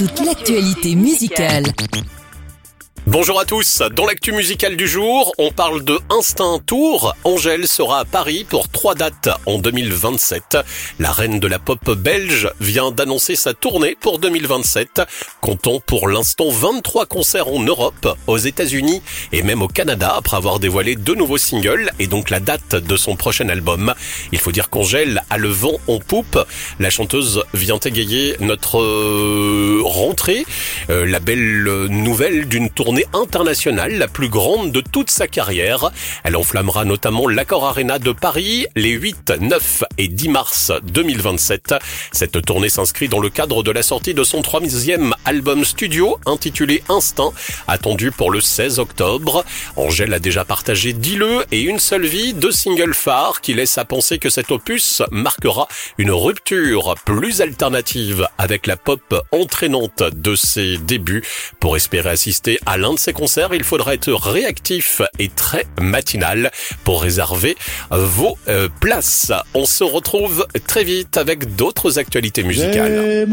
toute l'actualité musicale. Bonjour à tous, dans l'actu musicale du jour, on parle de Instinct Tour. Angèle sera à Paris pour 3 dates en 2027. La reine de la pop belge vient d'annoncer sa tournée pour 2027. Comptons pour l'instant 23 concerts en Europe, aux États-Unis et même au Canada après avoir dévoilé 2 nouveaux singles et donc la date de son prochain album. Il faut dire qu'Angèle a le vent en poupe. La chanteuse vient égayer notre rentrée, la belle nouvelle d'une tournée internationale, la plus grande de toute sa carrière. Elle enflammera notamment l'Accor Arena de Paris les 8, 9 et 10 mars 2027. Cette tournée s'inscrit dans le cadre de la sortie de son 3e album studio intitulé Instinct, attendu pour le 16 octobre. Angèle a déjà partagé 10 lieux et une seule vie, 2 singles phares qui laissent à penser que cet opus marquera une rupture plus alternative avec la pop entraînante de ses débuts. Pour espérer assister à l'un de ces concerts, il faudra être réactif et très matinal pour réserver vos places. On se retrouve très vite avec d'autres actualités musicales.